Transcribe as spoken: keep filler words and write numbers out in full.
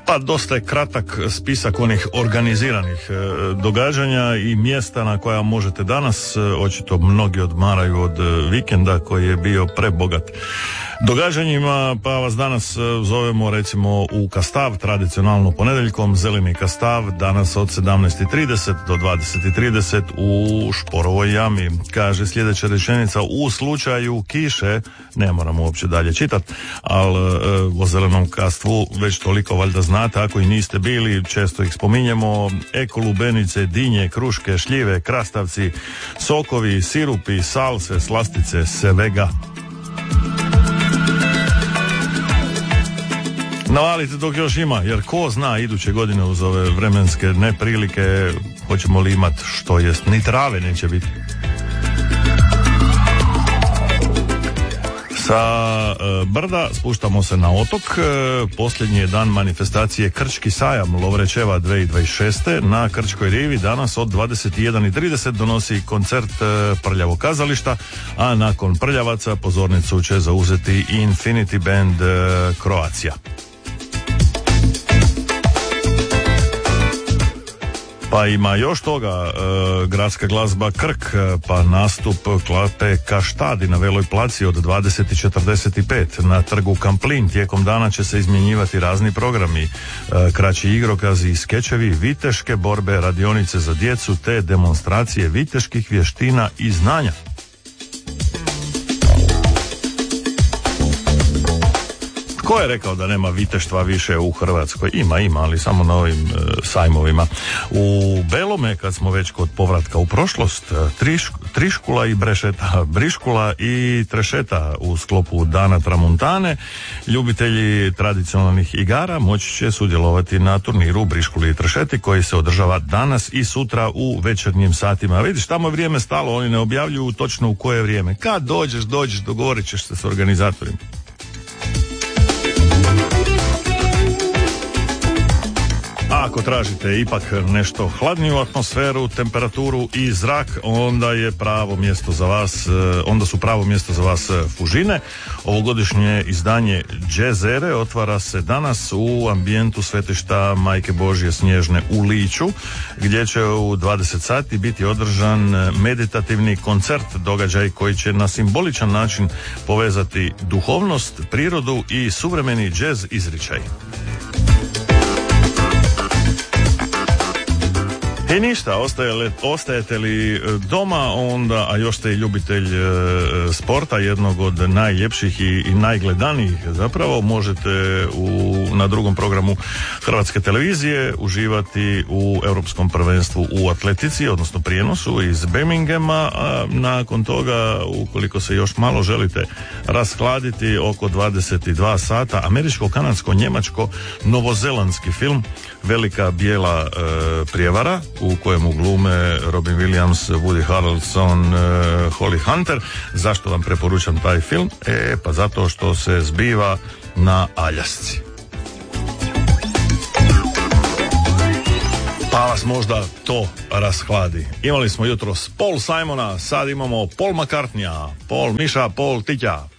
Pa dosta je kratak spisak onih organiziranih e, događanja i mjesta na koja možete danas. E, očito mnogi odmaraju od e, vikenda koji je bio prebogat događanjima, pa vas danas e, zovemo recimo u Kastav, tradicionalno ponedjeljkom, zeleni Kastav, danas od sedamnaest i trideset do dvadeset i trideset u Šporovoj jami. Kaže sljedeća rečenica: u slučaju kiše, ne moramo uopće dalje čitati, ali e, o zelenom Kastvu već toliko valjda znate, ako i niste bili, često ih spominjemo: eko lubenice, dinje, kruške, šljive, krastavci, sokovi, sirupi, salse, slastice, svega. Navalite dok još ima, jer ko zna iduće godine uz ove vremenske neprilike hoćemo li imati što jest, ni trave neće biti. Sa e, brda spuštamo se na otok. E, posljednji je dan manifestacije Krčki sajam Lovrečeva dvije tisuće dvadeset šeste na Krčkoj rivi. Danas od dvadeset jedan i trideset donosi koncert e, Prljavog kazališta, a nakon Prljavaca pozornicu će zauzeti Infinity Band e, Croatia. Pa ima još toga, e, gradska glazba Krk, pa nastup klape Kaštadi na Veloj placi od dvadeset i četrdeset pet. Na trgu Kamplin tijekom dana će se izmjenjivati razni programi, e, kraći igrokazi i skečevi, viteške borbe, radionice za djecu te demonstracije viteških vještina i znanja. Ko je rekao da nema viteštva više u Hrvatskoj? Ima, ima, ali samo na ovim e, sajmovima. U Belome, kad smo već kod povratka u prošlost, triš, Triškula i Brešeta, Briškula i Trešeta u sklopu Dana Tramuntane, ljubitelji tradicionalnih igara moći će sudjelovati na turniru Briškuli i Trešeti koji se održava danas i sutra u večernjim satima. Vidiš, tamo je vrijeme stalo, oni ne objavljuju točno u koje vrijeme. Kad dođeš, dođeš, dogovorit ćeš se s organizatorima. A ako tražite ipak nešto hladniju atmosferu, temperaturu i zrak, onda je pravo mjesto za vas, onda su pravo mjesto za vas Fužine. Ovogodišnje izdanje Džezere otvara se danas u ambijentu svetišta Majke Božje Snježne u Liću, gdje će u dvadeset sati biti održan meditativni koncert, događaj koji će na simboličan način povezati duhovnost, prirodu i suvremeni džez izričaj. I ništa, ostaje, ostajete li doma onda, a još ste i ljubitelj e, sporta, jednog od najljepših i, i najgledanijih zapravo, možete u, na drugom programu Hrvatske televizije uživati u Europskom prvenstvu u atletici, odnosno prijenosu iz Birminghama, a nakon toga, ukoliko se još malo želite raskladiti, oko dvadeset dva sata, američko-kanadsko-njemačko-novozelandski film Velika bijela e, prijevara, u kojemu glume Robin Williams, Woody Harrelson, uh, Holly Hunter. Zašto vam preporučam taj film? E, pa zato što se zbiva na Aljasci. Pa vas možda to rashladi. Imali smo jutros Paul Simona, sad imamo Paul McCartneya, Paul Miša, Paul Titja.